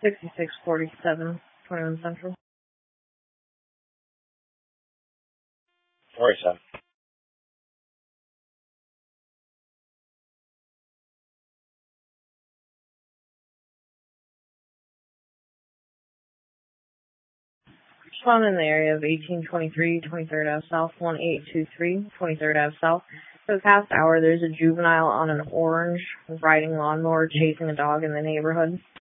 6647, 21 Central. 47. Respond in the area of 1823, 23rd Ave South, 1823, 23rd Ave South. For the past hour, there's a juvenile on an orange riding lawnmower chasing a dog in the neighborhood.